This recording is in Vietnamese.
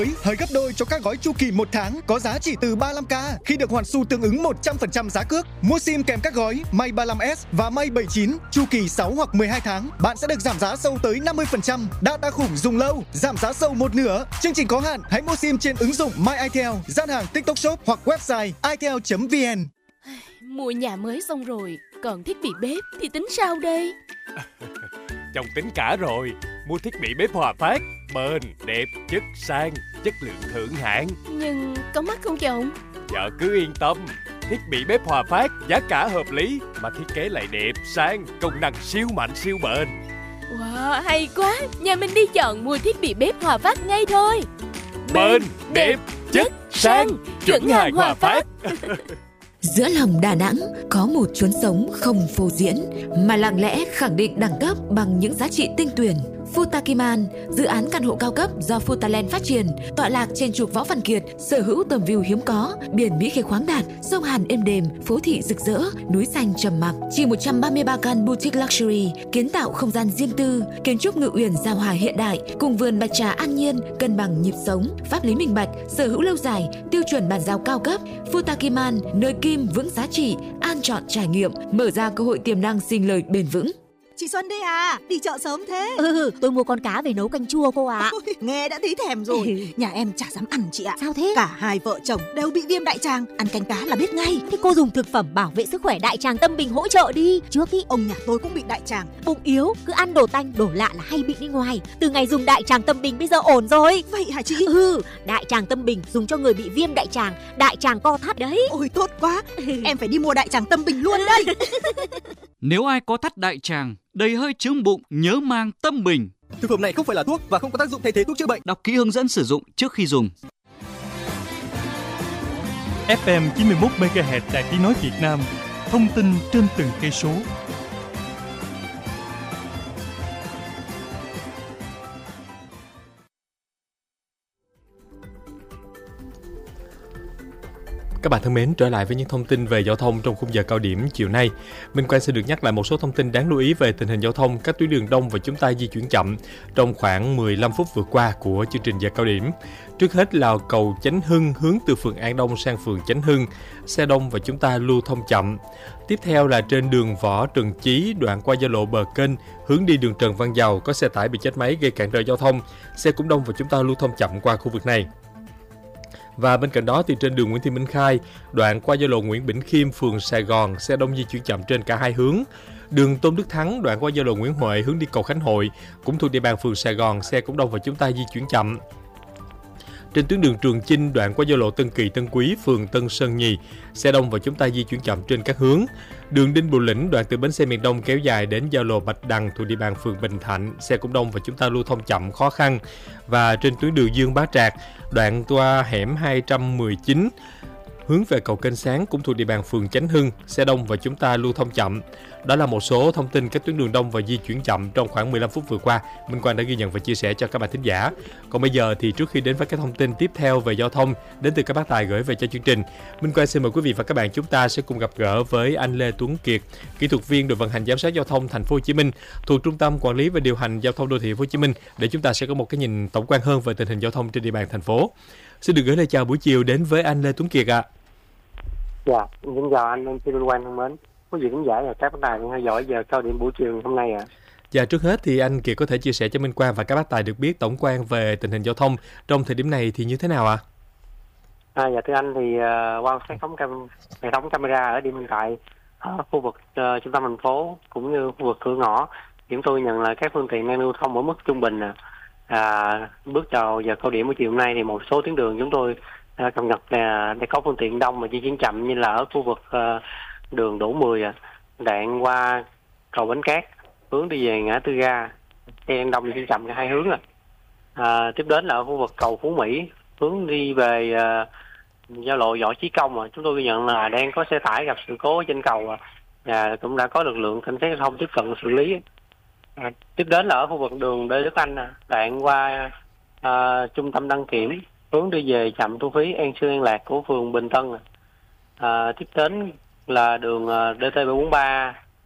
Hơi gấp đôi cho các gói chu kỳ 1 tháng có giá chỉ từ 35k khi được hoàn xu tương ứng 100% giá cước. Mua sim kèm các gói May 35S và May 79 chu kỳ 6 hoặc 12 tháng, bạn sẽ được giảm giá sâu tới 50%. Data khủng dùng lâu, giảm giá sâu một nửa. Chương trình có hạn, hãy mua sim trên ứng dụng My Itel, gian hàng TikTok Shop hoặc website itel.vn. Mua nhà mới xong rồi, còn thiết bị bếp thì tính sao đây? Chồng tính cả rồi. Mua thiết bị bếp Hòa Phát, bền, đẹp, chất sang, chất lượng thượng hạng. Nhưng có mắc không chồng? Vợ cứ yên tâm, thiết bị bếp Hòa Phát giá cả hợp lý mà thiết kế lại đẹp, sang, công năng siêu mạnh siêu bền. Wow, hay quá, nhà mình đi chọn mua thiết bị bếp Hòa Phát ngay thôi. Bền, đẹp, chất, sang, chuẩn hàng Hòa Phát. Giữa lòng Đà Nẵng có một chốn sống không phô diễn mà lặng lẽ khẳng định đẳng cấp bằng những giá trị tinh tuyển. Futakiman, dự án căn hộ cao cấp do Futaland phát triển, tọa lạc trên trục Võ Văn Kiệt, sở hữu tầm view hiếm có, biển Mỹ Khê khoáng đạt, sông Hàn êm đềm, phố thị rực rỡ, núi xanh trầm mặc. Chỉ 133 căn boutique luxury, kiến tạo không gian riêng tư, kiến trúc ngự uyển giao hòa hiện đại, cùng vườn bạch trà an nhiên, cân bằng nhịp sống, pháp lý minh bạch, sở hữu lâu dài, tiêu chuẩn bàn giao cao cấp. Futakiman, nơi kim vững giá trị, an chọn trải nghiệm, mở ra cơ hội tiềm năng sinh lời bền vững. Chị Xuân đây à, đi chợ sớm thế? Tôi mua con cá về nấu canh chua cô ạ. Nghe đã thấy thèm rồi. Nhà em chả dám ăn chị ạ. Sao thế? Cả hai vợ chồng đều bị viêm đại tràng, ăn canh cá là biết ngay. Thế cô dùng thực phẩm bảo vệ sức khỏe đại tràng Tâm Bình hỗ trợ đi. Trước ý ông nhà tôi cũng bị đại tràng. Bụng yếu, cứ ăn đồ tanh, đồ lạ là hay bị đi ngoài. Từ ngày dùng đại tràng Tâm Bình bây giờ ổn rồi. Vậy hả chị? Đại tràng Tâm Bình dùng cho người bị viêm đại tràng, đại tràng co thắt đấy. Ôi tốt quá, em phải đi mua đại tràng Tâm Bình luôn đây. Nếu ai có thắt đại tràng, đầy hơi chướng bụng, nhớ mang Tâm Bình. Thực phẩm này không phải là thuốc và không có tác dụng thay thế thuốc chữa bệnh. Đọc kỹ hướng dẫn sử dụng trước khi dùng. FM 91 MHz Đài Tiếng nói Việt Nam. Thông tin trên từng cây số. Các bạn thân mến, trở lại với những thông tin về giao thông trong khung giờ cao điểm chiều nay. Minh Quang sẽ được nhắc lại một số thông tin đáng lưu ý về tình hình giao thông các tuyến đường đông và chúng ta di chuyển chậm trong khoảng 15 phút vừa qua của chương trình giờ cao điểm. Trước hết là cầu Chánh Hưng hướng từ phường An Đông sang phường Chánh Hưng, xe đông và chúng ta lưu thông chậm. Tiếp theo là trên đường Võ Trần Chí, đoạn qua giao lộ bờ kênh hướng đi đường Trần Văn Dầu, có xe tải bị chết máy gây cản trở giao thông, xe cũng đông và chúng ta lưu thông chậm qua khu vực này. Và bên cạnh đó thì trên đường Nguyễn Thị Minh Khai, đoạn qua giao lộ Nguyễn Bỉnh Khiêm, phường Sài Gòn, xe đông di chuyển chậm trên cả hai hướng. Đường Tôn Đức Thắng, đoạn qua giao lộ Nguyễn Huệ hướng đi cầu Khánh Hội, cũng thuộc địa bàn phường Sài Gòn, xe cũng đông và chúng ta di chuyển chậm. Trên tuyến đường Trường Chinh, đoạn qua giao lộ Tân Kỳ Tân Quý, phường Tân Sơn Nhì, xe đông và chúng ta di chuyển chậm trên các hướng. Đường Đinh Bộ Lĩnh, đoạn từ bến xe miền Đông kéo dài đến giao lộ Bạch Đằng thuộc địa bàn phường Bình Thạnh, xe cũng đông và chúng ta lưu thông chậm khó khăn. Và trên tuyến đường Dương Bá Trạc, đoạn qua hẻm 219 hướng về cầu Kênh Sáng cũng thuộc địa bàn phường Chánh Hưng, xe đông và chúng ta lưu thông chậm. Đó là một số thông tin các tuyến đường đông và di chuyển chậm trong khoảng 15 phút vừa qua, Minh Quang đã ghi nhận và chia sẻ cho các bạn thính giả. Còn bây giờ thì trước khi đến với các thông tin tiếp theo về giao thông đến từ các bác tài gửi về cho chương trình, Minh Quang xin mời quý vị và các bạn chúng ta sẽ cùng gặp gỡ với anh Lê Tuấn Kiệt, kỹ thuật viên đội vận hành giám sát giao thông Thành phố Hồ Chí Minh thuộc Trung tâm Quản lý và Điều hành Giao thông Đô thị Thành phố Hồ Chí Minh, để chúng ta sẽ có một cái nhìn tổng quan hơn về tình hình giao thông trên địa bàn thành phố. Xin được gửi lời chào buổi chiều đến với anh Lê Tuấn Kiệt ạ. Dạ, xin chào anh Minh Quang thân mến, quý vị khán giả và các bác tài theo dõi giờ cao điểm buổi chiều hôm nay ạ. Dạ, trước hết thì anh Kiệt có thể chia sẻ cho Minh Quang và các bác tài được biết tổng quan về tình hình giao thông trong thời điểm này thì như thế nào ạ? Dạ thưa anh, thì qua hệ thống camera ở điểm hiện tại ở khu vực trung tâm thành phố cũng như khu vực cửa ngõ, chúng tôi nhận là các phương tiện đang lưu thông ở mức trung bình. Bước vào giờ cao điểm buổi chiều hôm nay thì một số tuyến đường chúng tôi cập nhật là để có phương tiện đông mà di chuyển chậm, như là ở khu vực đường Đỗ Mười, đoạn qua cầu Bến Cát hướng đi về ngã tư ga, xe đông di chuyển chậm cả hai hướng. Tiếp đến là ở khu vực cầu Phú Mỹ hướng đi về giao lộ Võ Chí Công, chúng tôi ghi nhận là đang có xe tải gặp sự cố trên cầu, cũng đã có lực lượng cảnh sát giao thông tiếp cận xử lý. Tiếp đến là ở khu vực đường Lê Đức Anh, đoạn qua trung tâm đăng kiểm hướng đi về trạm thu phí An Sương An Lạc của phường Bình Tân. Tiếp đến là đường DT743